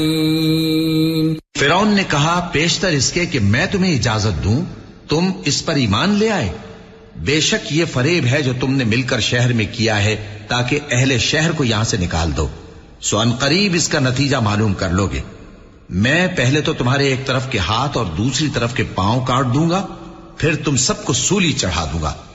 फिरौन ने कहा, पेशतर इसके कि मैं तुम्हें इजाजत दूं, तुम इस पर ईमान ले आए। बेशक ये फरेब है जो तुमने मिलकर शहर में किया है ताकि अहले शहर को यहां से निकाल दो। सो अनकरीब इसका नतीजा मालूम कर लोगे। मैं पहले तो तुम्हारे एक तरफ के हाथ और दूसरी तरफ के पांव काट दूंगा, फिर तुम सबको सूली चढ़ा दूंगा।